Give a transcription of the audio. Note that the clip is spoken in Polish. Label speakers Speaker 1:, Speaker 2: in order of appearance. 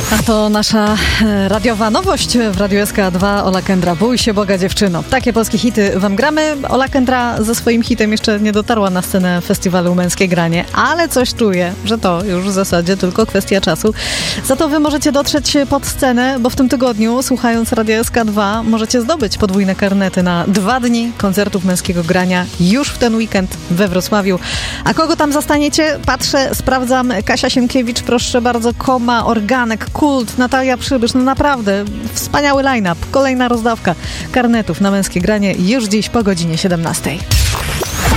Speaker 1: A to nasza radiowa nowość w Radiu SK2. Ola Kędra, bój się Boga dziewczyno. Takie polskie hity wam gramy. Ola Kędra ze swoim hitem jeszcze nie dotarła na scenę festiwalu Męskie Granie, ale coś czuję, że to już w zasadzie tylko kwestia czasu. Za to wy możecie dotrzeć pod scenę, bo w tym tygodniu, słuchając Radia SK2, możecie zdobyć podwójne karnety na 2 dni koncertów Męskiego Grania już w ten weekend we Wrocławiu. A kogo tam zastaniecie? Patrzę, sprawdzam. Kasia Sienkiewicz, proszę bardzo, Koma, Organek, Kult, Natalia Przybysz. No naprawdę, wspaniały line-up. Kolejna rozdawka karnetów na Męskie Granie już dziś po godzinie 17.